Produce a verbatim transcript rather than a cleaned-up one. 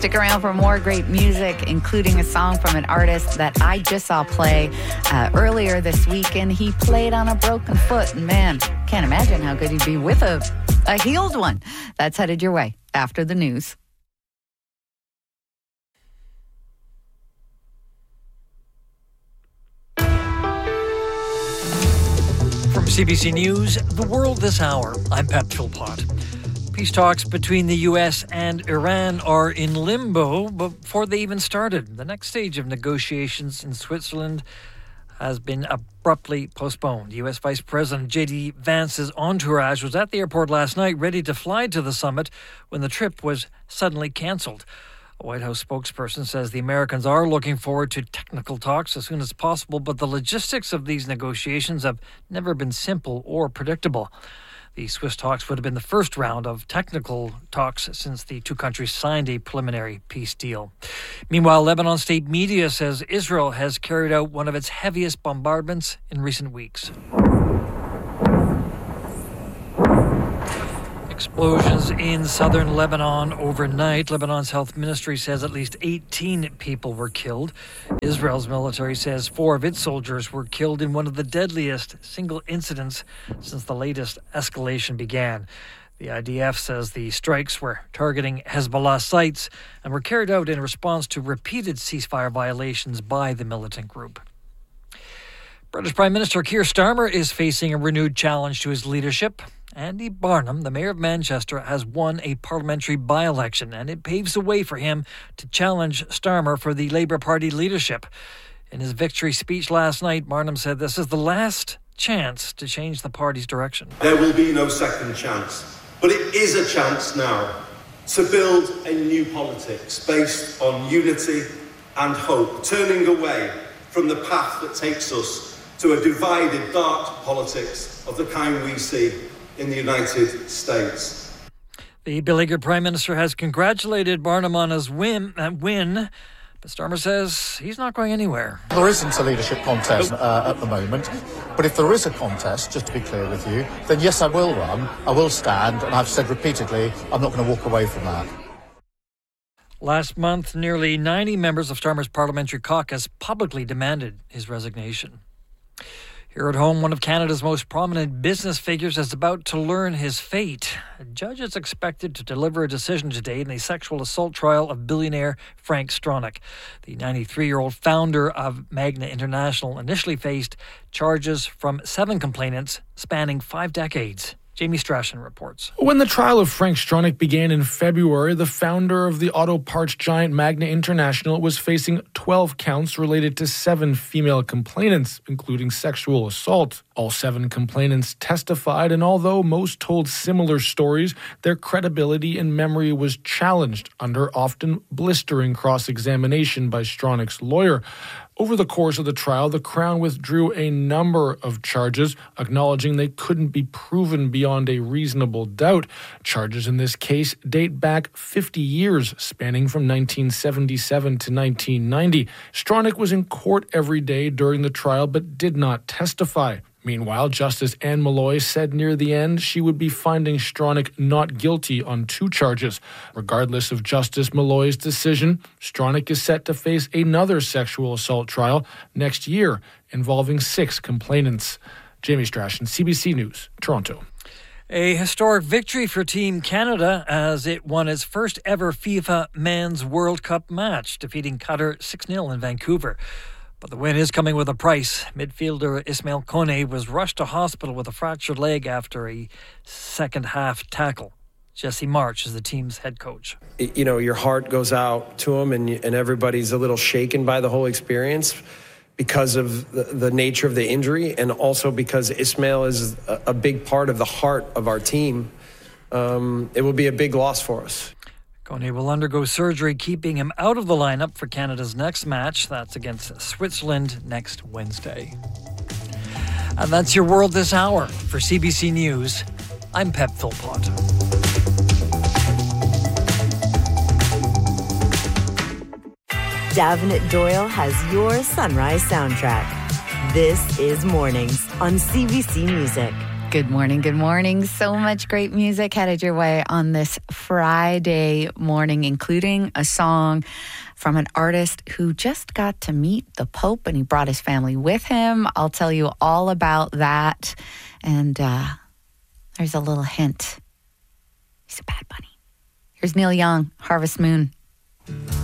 Stick around for more great music, including a song from an artist that I just saw play uh, earlier this week, and he played on a broken foot. And man, can't imagine how good he'd be with a, a healed one. That's headed your way after the news. From C B C News, The World This Hour, I'm Pep Philpott. Peace talks between the U S and Iran are in limbo before they even started. The next stage of negotiations in Switzerland has been abruptly postponed. U S Vice President J D Vance's entourage was at the airport last night ready to fly to the summit when the trip was suddenly cancelled. A White House spokesperson says the Americans are looking forward to technical talks as soon as possible, but the logistics of these negotiations have never been simple or predictable. The Swiss talks would have been the first round of technical talks since the two countries signed a preliminary peace deal. Meanwhile, Lebanon state media says Israel has carried out one of its heaviest bombardments in recent weeks. Explosions in southern Lebanon overnight. Lebanon's health ministry says at least eighteen people were killed. Israel's military says four of its soldiers were killed in one of the deadliest single incidents since the latest escalation began. The I D F says the strikes were targeting Hezbollah sites and were carried out in response to repeated ceasefire violations by the militant group. British Prime Minister Keir Starmer is facing a renewed challenge to his leadership. Andy Barnum, the Mayor of Manchester, has won a parliamentary by-election, and it paves the way for him to challenge Starmer for the Labour Party leadership. In his victory speech last night, Barnum said this is the last chance to change the party's direction. There will be no second chance, but it is a chance now to build a new politics based on unity and hope, turning away from the path that takes us to a divided, dark politics of the kind we see in the United States. The beleaguered Prime Minister has congratulated Barnum on his win, uh, win, but Starmer says he's not going anywhere. There isn't a leadership contest uh, at the moment, but if there is a contest, just to be clear with you, then yes, I will run, I will stand, and I've said repeatedly, I'm not going to walk away from that. Last month, nearly ninety members of Starmer's parliamentary caucus publicly demanded his resignation. Here at home, one of Canada's most prominent business figures is about to learn his fate. A judge is expected to deliver a decision today in the sexual assault trial of billionaire Frank Stronach. The ninety-three-year-old founder of Magna International initially faced charges from seven complainants spanning five decades. Jamie Strachan reports. When the trial of Frank Stronach began in February, the founder of the auto parts giant Magna International was facing twelve counts related to seven female complainants, including sexual assault. All seven complainants testified, and although most told similar stories, their credibility and memory was challenged under often blistering cross-examination by Stronach's lawyer. Over the course of the trial, the Crown withdrew a number of charges, acknowledging they couldn't be proven beyond a reasonable doubt. Charges in this case date back fifty years, spanning from nineteen seventy-seven to nineteen ninety. Stronach was in court every day during the trial, but did not testify. Meanwhile, Justice Anne Malloy said near the end she would be finding Stronach not guilty on two charges. Regardless of Justice Malloy's decision, Stronach is set to face another sexual assault trial next year involving six complainants. Jamie Strachan, C B C News, Toronto. A historic victory for Team Canada as it won its first ever FIFA Men's World Cup match, defeating Qatar six nil in Vancouver. But the win is coming with a price. Midfielder Ismail Kone was rushed to hospital with a fractured leg after a second-half tackle. Jesse March is the team's head coach. You know, your heart goes out to him, and and everybody's a little shaken by the whole experience because of the, the nature of the injury, and also because Ismail is a, a big part of the heart of our team. Um, it will be a big loss for us. Kone will undergo surgery, keeping him out of the lineup for Canada's next match. That's against Switzerland next Wednesday. And that's your World This Hour. For C B C News, I'm Pep Philpott. Davenant Doyle has your sunrise soundtrack. This is Mornings on C B C Music. Good morning, good morning. So much great music headed your way on this Friday morning, including a song from an artist who just got to meet the Pope and he brought his family with him. I'll tell you all about that. And uh, there's a little hint. He's a bad bunny. Here's Neil Young, Harvest Moon.